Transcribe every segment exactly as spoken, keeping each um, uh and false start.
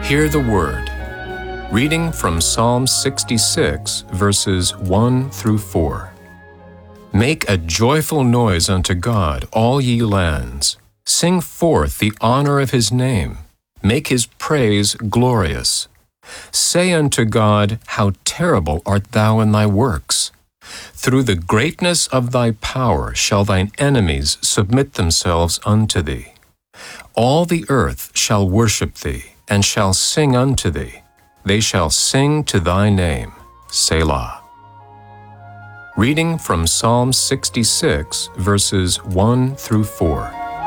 Hear the Word. Reading from Psalm sixty-six, verses one through four. Make a joyful noise unto God, all ye lands. Sing forth the honor of His name. Make His praise glorious. Say unto God, how terrible art thou in thy works! Through the greatness of thy power shall thine enemies submit themselves unto thee. All the earth shall worship thee, and shall sing unto thee. They shall sing to thy name. Selah. Reading from Psalm sixty-six, verses one through four.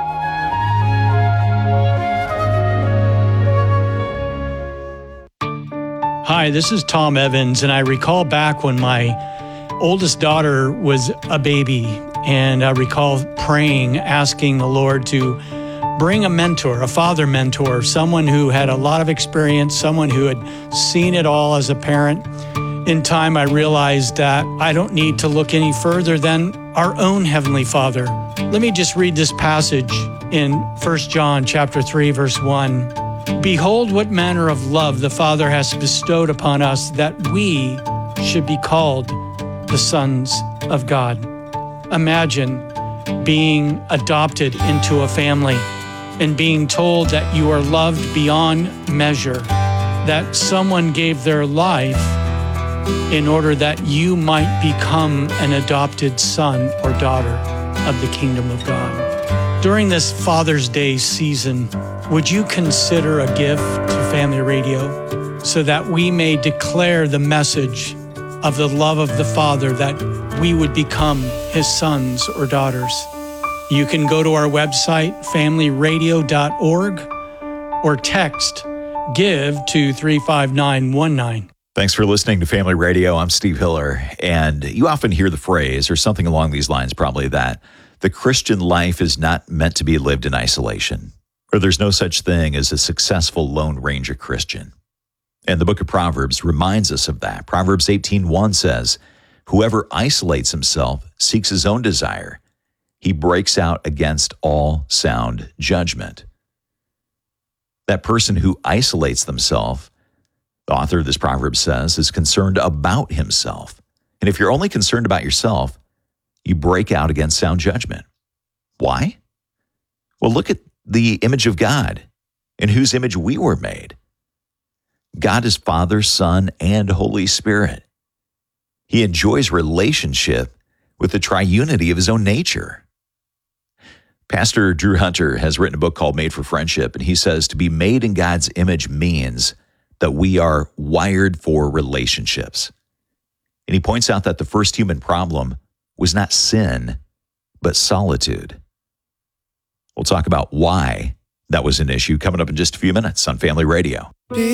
Hi, this is Tom Evans, and I recall back when my oldest daughter was a baby, and I recall praying, asking the Lord to bring a mentor, a father mentor, someone who had a lot of experience, someone who had seen it all as a parent. In time, I realized that I don't need to look any further than our own Heavenly Father. Let me just read this passage in First John chapter three, verse one. Behold, what manner of love the Father has bestowed upon us, that we should be called the sons of God. Imagine being adopted into a family and being told that you are loved beyond measure, that someone gave their life in order that you might become an adopted son or daughter of the kingdom of God. During this Father's Day season, would you consider a gift to Family Radio so that we may declare the message of the love of the Father, that we would become His sons or daughters? You can go to our website, family radio dot org, or text GIVE to three five nine one nine. Thanks for listening to Family Radio. I'm Steve Hiller, and you often hear the phrase, or something along these lines probably, that the Christian life is not meant to be lived in isolation, or there's no such thing as a successful Lone Ranger Christian. And the book of Proverbs reminds us of that. Proverbs eighteen one says, whoever isolates himself seeks his own desire. He breaks out against all sound judgment. That person who isolates themselves, the author of this proverb says, is concerned about himself. And if you're only concerned about yourself, you break out against sound judgment. Why? Well, look at the image of God, in whose image we were made. God is Father, Son, and Holy Spirit. He enjoys relationship with the triunity of His own nature. Pastor Drew Hunter has written a book called Made for Friendship, and he says to be made in God's image means that we are wired for relationships. And he points out that the first human problem was not sin, but solitude. We'll talk about why that was an issue coming up in just a few minutes on Family Radio.